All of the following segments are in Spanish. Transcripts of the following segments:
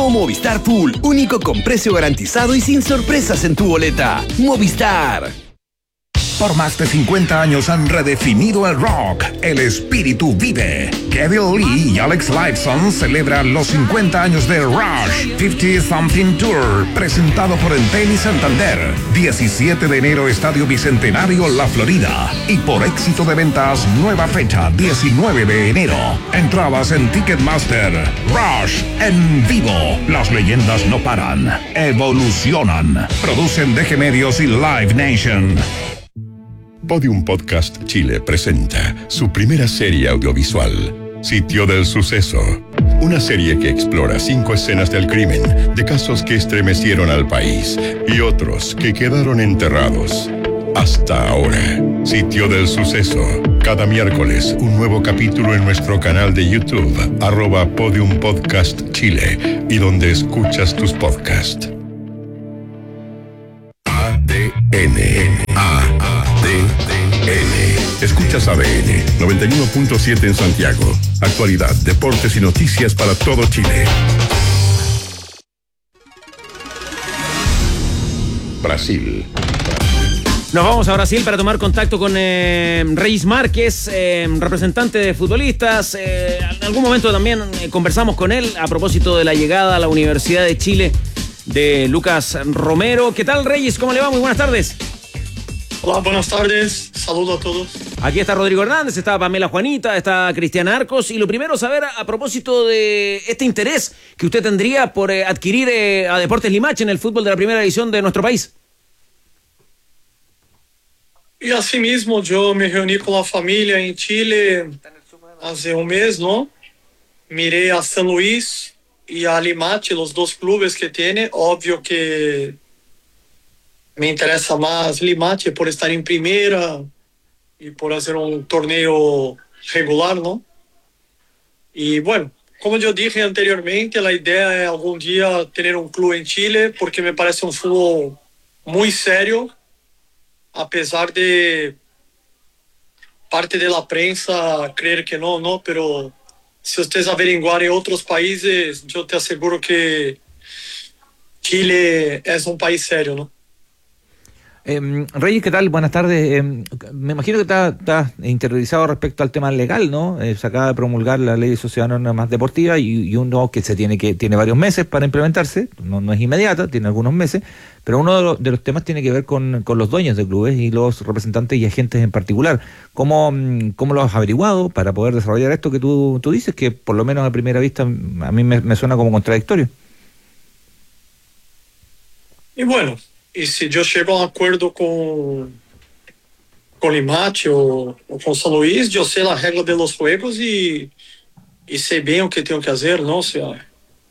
Movistar Pool, único con precio garantizado y sin sorpresas en tu boleta. Movistar. Por más de 50 años han redefinido el rock. El espíritu vive. Kevin Lee y Alex Lifeson celebran los 50 años de Rush 50 Something Tour, presentado por Entel y Santander. 17 de enero, Estadio Bicentenario, La Florida. Y por éxito de ventas, nueva fecha, 19 de enero. Entradas en Ticketmaster. Rush en vivo. Las leyendas no paran, evolucionan. Producen DG Medios y Live Nation. Podium Podcast Chile presenta su primera serie audiovisual, Sitio del Suceso. Una serie que explora 5 escenas del crimen, de casos que estremecieron al país y otros que quedaron enterrados. Hasta ahora, Sitio del Suceso. Cada miércoles, un nuevo capítulo en nuestro canal de YouTube, @Podium Podcast Chile, y donde escuchas tus podcasts. ADN. Escuchas ADN 91.7 en Santiago. Actualidad, deportes y noticias para todo Chile. Brasil. Nos vamos a Brasil para tomar contacto con Reyes Márquez, representante de futbolistas. En algún momento también conversamos con él a propósito de la llegada a la Universidad de Chile de Lucas Romero. ¿Qué tal, Reyes? ¿Cómo le va? Muy buenas tardes. Hola, buenas tardes. Saludo a todos. Aquí está Rodrigo Hernández, está Pamela Juanita, está Cristian Arcos. Y lo primero, saber a propósito de este interés que usted tendría por adquirir a Deportes Limache en el fútbol de la primera división de nuestro país. Y asimismo, yo me reuní con la familia en Chile hace un mes, ¿no? Miré a San Luis y a Limache, los dos clubes que tiene. Obvio que me interesa más Limache por estar en primera y por hacer un torneo regular, ¿no? Y bueno, como yo dije anteriormente, la idea es algún día tener un club en Chile porque me parece un fútbol muy serio, a pesar de parte de la prensa creer que no, pero si ustedes averiguarem en otros países, yo te aseguro que Chile es un país serio, ¿no? Reyes, ¿qué tal? Buenas tardes. Me imagino que estás interiorizado respecto al tema legal, ¿no? Se acaba de promulgar la Ley de Sociedad Anónima Deportiva y uno que tiene varios meses para implementarse, no es inmediata, tiene algunos meses, pero uno de los temas tiene que ver con los dueños de clubes y los representantes y agentes en particular. ¿Cómo lo has averiguado para poder desarrollar esto que tú dices, que por lo menos a primera vista a mí me suena como contradictorio? Y bueno, y si yo llego a un acuerdo con Limache o con San Luis, yo sé la regla de los juegos y sé bien lo que tengo que hacer, ¿no? O sea,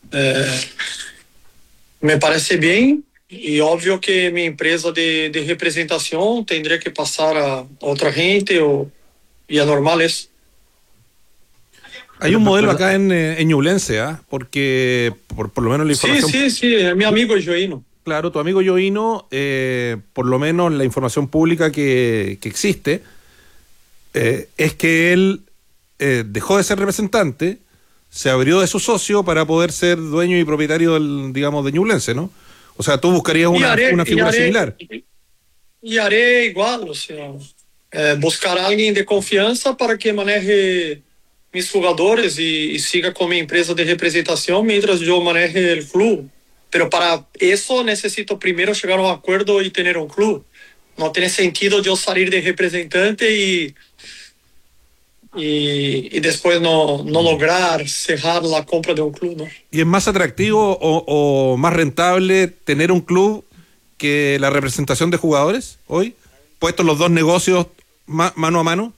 me parece bien y obvio que mi empresa de representación tendría que pasar a otra gente y es normal eso. Hay un modelo acá en Ñublense, porque por lo menos la información... Sí, es mi amigo Joino. Claro, tu amigo Joino, por lo menos la información pública que existe, es que él dejó de ser representante, se abrió de su socio para poder ser dueño y propietario de Ñublense, ¿no? O sea, tú buscarías una figura similar. Y haré igual, o sea, buscar a alguien de confianza para que maneje mis jugadores y siga con mi empresa de representación mientras yo maneje el club. Pero para eso necesito primero llegar a un acuerdo y tener un club. No tiene sentido yo salir de representante y después no lograr cerrar la compra de un club, ¿no? ¿Y es más atractivo o más rentable tener un club que la representación de jugadores hoy? Puestos los dos negocios mano a mano.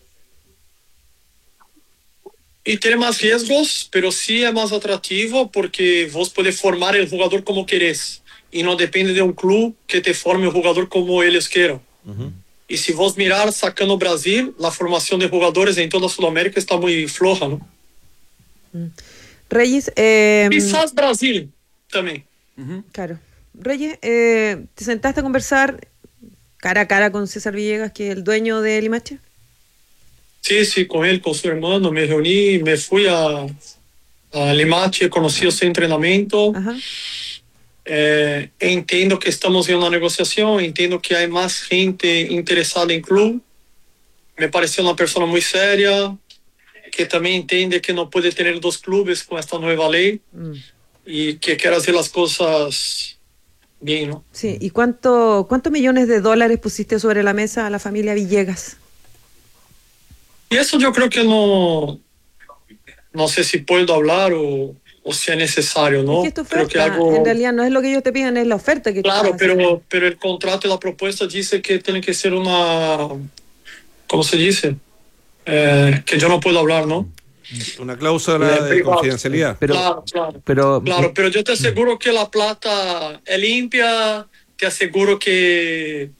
Y tiene más riesgos, pero sí es más atractivo porque vos podés formar el jugador como querés y no depende de un club que te forme el jugador como ellos quieran. Uh-huh. Y si vos mirar, sacando Brasil, la formación de jugadores en toda Sudamérica está muy floja, ¿no? Reyes... Quizás Brasil también. Uh-huh. Claro. Reyes, ¿te sentaste a conversar cara a cara con César Villegas, que es el dueño de Limache? Sí, con él, con su hermano, me reuní, me fui a a Limache, conocí su entrenamiento. Ajá. Entiendo que estamos en una negociación, entiendo que hay más gente interesada en club. Me pareció una persona muy seria, que también entiende que no puede tener dos clubes con esta nueva ley y que quiere hacer las cosas bien, ¿no? Sí, ¿y cuántos millones de dólares pusiste sobre la mesa a la familia Villegas? Y eso yo creo que no sé si puedo hablar o si es necesario, ¿no? Es que esta Creo oferta, que algo... en realidad no es lo que ellos te piden, es la oferta que Claro, tú estás haciendo. pero el contrato y la propuesta dice que tiene que ser una... ¿Cómo se dice? Que yo no puedo hablar, ¿no? Una cláusula de Privado. confidencialidad. Pero, Claro, pero yo te aseguro que la plata es limpia, te aseguro que...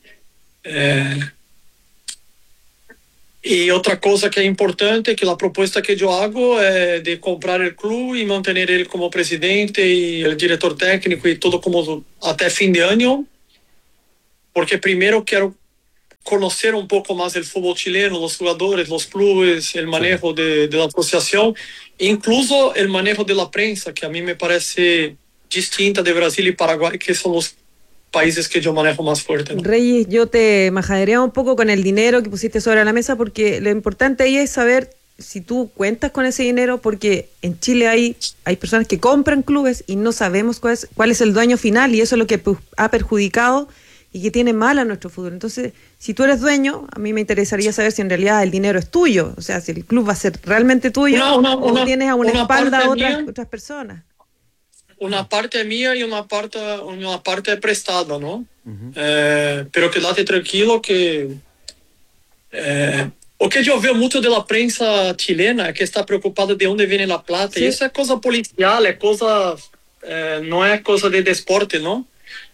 y otra cosa que es importante, que la propuesta que yo hago es de comprar el club y mantener él como presidente y el director técnico y todo como hasta fin de año, porque primero quiero conocer un poco más el fútbol chileno, los jugadores, los clubes, el manejo de la asociación, incluso el manejo de la prensa, que a mí me parece distinta de Brasil y Paraguay, que son los países que yo manejo más fuerte, ¿no? Reyes, yo te majadería un poco con el dinero que pusiste sobre la mesa, porque lo importante ahí es saber si tú cuentas con ese dinero, porque en Chile hay personas que compran clubes y no sabemos cuál es el dueño final, y eso es lo que ha perjudicado y que tiene mal a nuestro fútbol. Entonces, si tú eres dueño, a mí me interesaría saber si en realidad el dinero es tuyo, o sea, si el club va a ser realmente tuyo o tienes a una espalda a otras personas. Una parte es mía y una parte es prestada, ¿no? Pero quédate tranquilo que... o que yo veo mucho de la prensa chilena, que está preocupada de dónde viene la plata, Sí. y eso es cosa policial, es cosa... no es cosa de deporte, ¿no?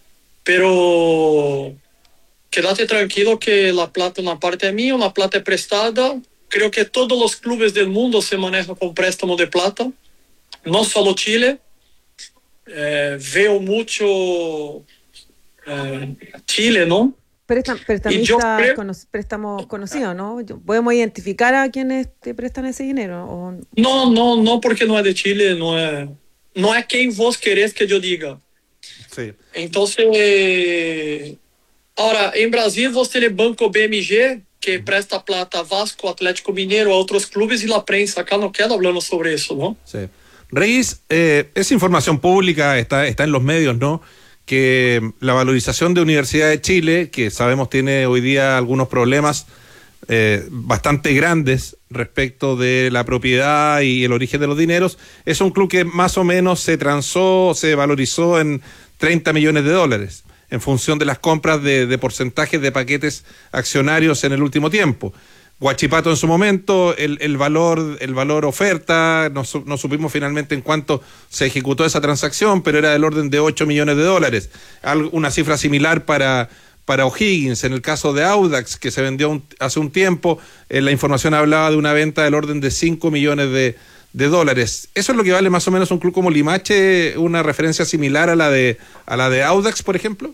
Pero quédate tranquilo que la plata, una parte es mía, una plata es prestada. Creo que todos los clubes del mundo se manejan con préstamo de plata, no solo Chile. Veo mucho Chile, ¿no? Prestamistas, creo- préstamos conocidos, ¿no? ¿Podemos identificar a quienes te prestan ese dinero? No, porque no es de Chile, no es quien vos querés que yo diga. Sí. Entonces, ahora, en Brasil vos tenés Banco BMG, que presta plata a Vasco, Atlético Mineiro, a otros clubes, y la prensa acá no queda hablando sobre eso, ¿no? Sí. Reyes, es información pública, está en los medios, ¿no? Que la valorización de Universidad de Chile, que sabemos tiene hoy día algunos problemas bastante grandes respecto de la propiedad y el origen de los dineros, es un club que más o menos se valorizó en 30 millones de dólares en función de las compras de porcentajes de paquetes accionarios en el último tiempo. Huachipato en su momento, el valor oferta, no supimos finalmente en cuánto se ejecutó esa transacción, pero era del orden de 8 millones de dólares. Una cifra similar para O'Higgins. En el caso de Audax, que se vendió hace un tiempo, la información hablaba de una venta del orden de 5 millones de dólares. ¿Eso es lo que vale más o menos un club como Limache, una referencia similar a la de Audax, por ejemplo?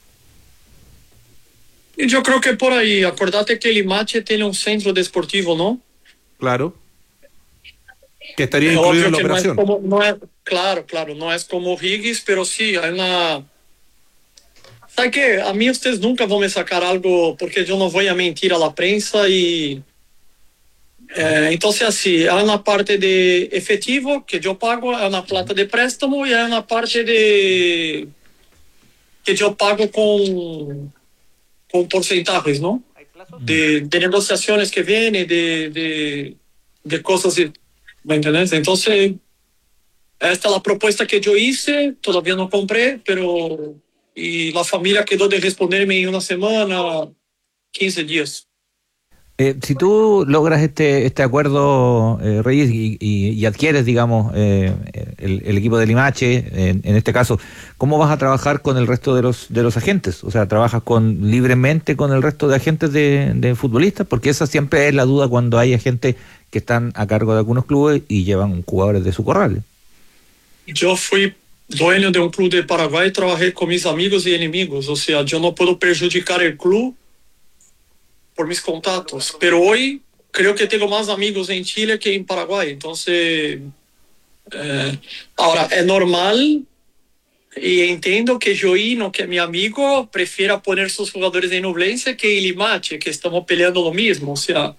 Y yo creo que por ahí, acordate que Limache tiene un centro deportivo, ¿no? Claro. Que estaría Es incluido obvio en la que operación. claro, no es como Higgins, pero sí, hay una... ¿Sabe qué? A mí ustedes nunca van a sacar algo, porque yo no voy a mentir a la prensa y... entonces así, hay una parte de efectivo que yo pago, hay una plata de préstamo y hay una parte de... que yo pago con porcentajes, ¿no? De negociaciones que vienen, de cosas, ¿me entiendes? Entonces, esta es la propuesta que yo hice, todavía no compré, pero... y la familia quedó de responderme en una semana, 15 días. Si tú logras este acuerdo, Reyes, y adquieres, digamos, el equipo de Limache, en este caso, ¿cómo vas a trabajar con el resto de los agentes? O sea, ¿trabajas libremente con el resto de agentes de futbolistas? Porque esa siempre es la duda cuando hay agentes que están a cargo de algunos clubes y llevan jugadores de su corral. Yo fui dueño de un club de Paraguay y trabajé con mis amigos y enemigos. O sea, yo no puedo perjudicar el club por mis contactos, pero hoy creo que tengo más amigos en Chile que en Paraguay, entonces Ahora, es normal y entiendo que Joino, que es mi amigo, prefiera poner sus jugadores en Nublense que en Limache, que estamos peleando lo mismo. O sea,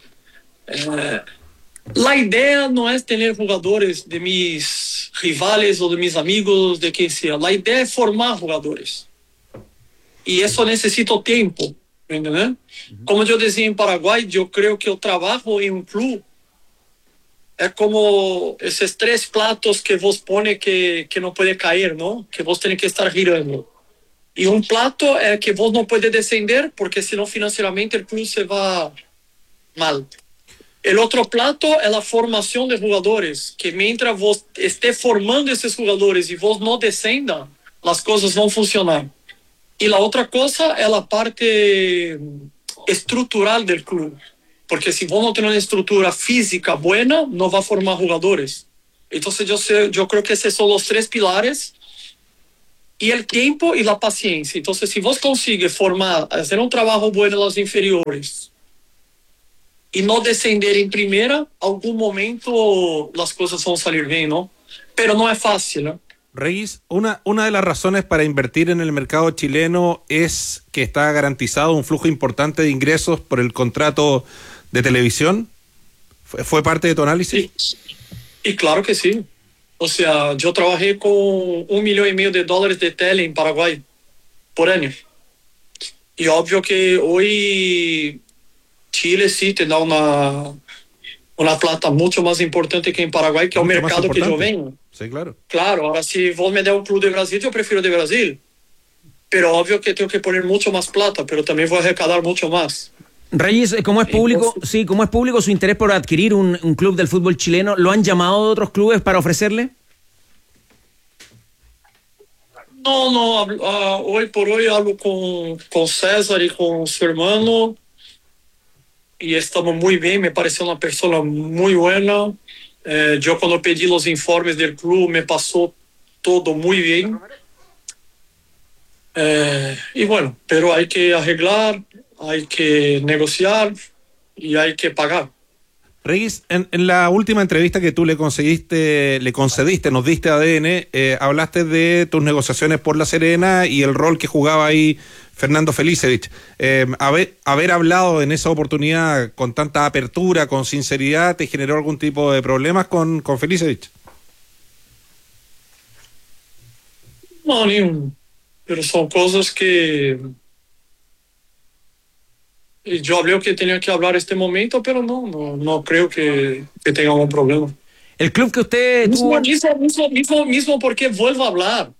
la idea no es tener jugadores de mis rivales o de mis amigos, de quien sea. La idea es formar jugadores. Y eso necesita tiempo. ¿Entendés? Como yo decía en Paraguay, yo creo que el trabajo en un club es como esos 3 platos que vos pone que no puede caer, ¿no? Que vos tenés que estar girando. Y un plato es que vos no puedes descender porque si no financieramente el club se va mal. El otro plato es la formación de jugadores, que mientras vos estés formando esos jugadores y vos no descenda, las cosas van a funcionar. Y la otra cosa es la parte estructural del club. Porque si vos no tenés una estructura física buena, no va a formar jugadores. Entonces yo creo que esos son los 3 pilares. Y el tiempo y la paciencia. Entonces si vos consigues formar, hacer un trabajo bueno en las inferiores y no descender en primera, algún momento las cosas van a salir bien, ¿no? Pero no es fácil, ¿no? Reyes, una de las razones para invertir en el mercado chileno es que está garantizado un flujo importante de ingresos por el contrato de televisión. ¿Fue parte de tu análisis? Sí. Y claro que sí. O sea, yo trabajé con $1,5 millones de tele en Paraguay por año. Y obvio que hoy Chile sí te da una plata mucho más importante que en Paraguay, que es el mercado que yo vengo. Sí, claro. Claro, ahora si vos me das un club de Brasil, yo prefiero de Brasil. Pero obvio que tengo que poner mucho más plata, pero también voy a recaudar mucho más. Reyes, como es público, como es público su interés por adquirir un club del fútbol chileno, ¿lo han llamado de otros clubes para ofrecerle? No, hoy por hoy hablo con César y con su hermano y estamos muy bien, me parece una persona muy buena. Yo cuando pedí los informes del club me pasó todo muy bien. Y bueno, pero hay que arreglar, hay que negociar y hay que pagar. Reyes, en la última entrevista que tú le concediste, nos diste a ADN, hablaste de tus negociaciones por La Serena y el rol que jugaba ahí Fernando Felicevich. Haber hablado en esa oportunidad con tanta apertura, con sinceridad, ¿te generó algún tipo de problemas con Felicevich? No, ni uno. Pero son cosas que yo hablé que tenía que hablar este momento, pero no creo que tenga algún problema. El club que usted tuvo... Mismo porque vuelvo a hablar.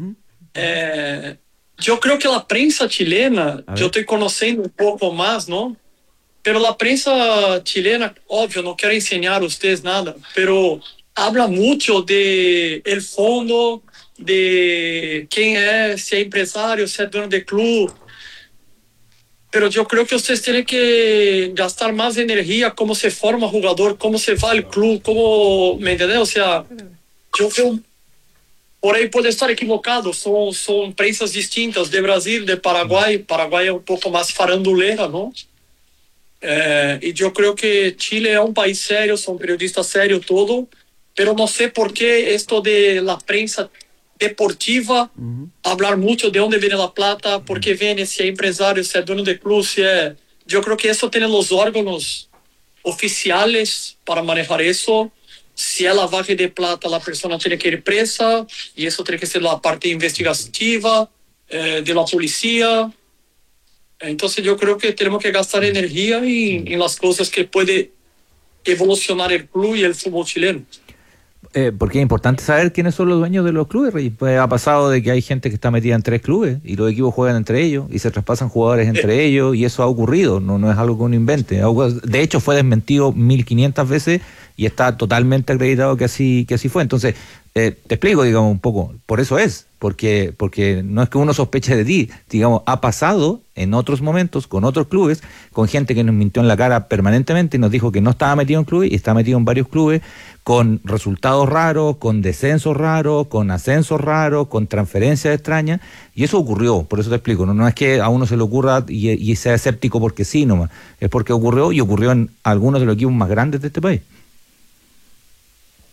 Yo creo que la prensa chilena, yo estoy conociendo un poco más, ¿no? Pero la prensa chilena, obvio, no quiero enseñar a ustedes nada, pero habla mucho de el fondo, de quién es, si es empresario, si es dueño de club. Pero yo creo que ustedes tienen que gastar más energía, cómo se forma jugador, cómo se va al club, cómo, ¿me entiendes? O sea, yo creo, por ahí puede estar equivocado, son prensas distintas, de Brasil, de Paraguay. Paraguay es un poco más farandulera, ¿no? Y yo creo que Chile es un país serio, son periodistas serios, todo, pero no sé por qué esto de la prensa deportiva, hablar mucho de dónde viene la plata, por qué viene, si es empresario, si es dueño de club, si es... Yo creo que eso tienen los órganos oficiales para manejar eso. Si es lavaje de plata, la persona tiene que ir presa, y eso tiene que ser la parte investigativa de la policía. Entonces yo creo que tenemos que gastar energía en las cosas que puede evolucionar el club y el fútbol chileno. Porque es importante saber quiénes son los dueños de los clubes, Rey. Pues ha pasado de que hay gente que está metida en 3 clubes y los equipos juegan entre ellos y se traspasan jugadores entre ellos, y eso ha ocurrido, no es algo que uno invente. De hecho fue desmentido 1500 veces y está totalmente acreditado que así fue. Entonces, te explico, digamos, un poco, por eso es, porque no es que uno sospeche de ti, digamos, ha pasado en otros momentos con otros clubes, con gente que nos mintió en la cara permanentemente y nos dijo que no estaba metido en clubes y está metido en varios clubes, con resultados raros, con descensos raros, con ascensos raros, con transferencias extrañas, y eso ocurrió, por eso te explico, no es que a uno se le ocurra y sea escéptico porque sí nomás, es porque ocurrió, y ocurrió en algunos de los equipos más grandes de este país.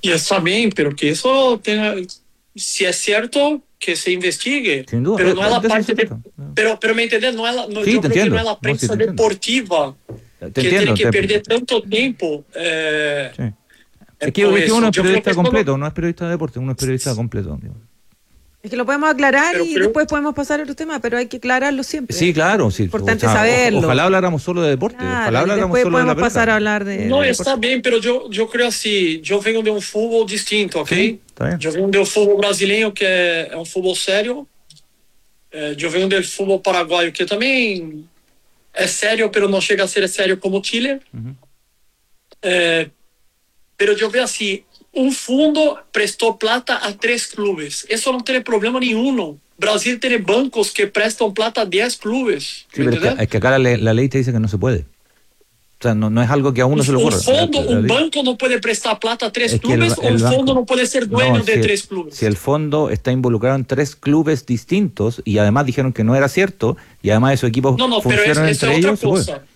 Y está bien, pero que eso tenga, si es cierto, que se investigue. Sin duda, Pero no es la de eso parte se de, trata. pero me entiendes, no es la, no, Sí, yo te creo que entiendo. no es la No, sí, prensa te entiendo. deportiva Te que entiendo, tiene que te- perder tanto tiempo. Sí. Es por que uno eso. es Yo creo periodista que solo- completo, no es periodista de deporte, uno es periodista completo. Digo. Es que lo podemos aclarar Pero y creo- después podemos pasar a otro tema, pero hay que aclararlo siempre. Sí, claro. Sí, Importante saberlo. Ojalá habláramos solo de deporte. Claro, Ojalá y habláramos después solo de la podemos pasar a pelota. hablar de... No, de está bien, pero yo creo así, yo vengo de un fútbol distinto, ¿ok? Sí, está bien. Yo vengo del fútbol brasileño, que es un fútbol serio. Yo vengo del fútbol paraguayo, que también es serio, pero no llega a ser serio como Chile. Pero yo veo así, un fondo prestó plata a 3 clubes. Eso no tiene problema ninguno. Brasil tiene bancos que prestan plata a 10 clubes. Sí, ¿Me pero entiendes? es que acá la ley te dice que no se puede. O sea, no es algo que a uno se le ocurra. Un banco no puede prestar plata a 3 Es que clubes, o un banco- fondo no puede ser dueño No, de si 3 clubes. Si el fondo está involucrado en 3 clubes distintos y además dijeron que no era cierto y además esos equipos No, pero funcionan eso entre es otra ellos, se puede. cosa.